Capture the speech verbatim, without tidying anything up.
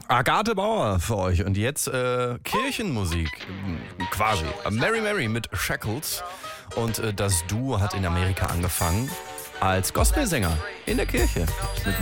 Agathe Bauer für euch und jetzt äh, Kirchenmusik quasi. Mary Mary mit Shackles und äh, das Duo hat in Amerika angefangen als Gospelsänger in der Kirche mit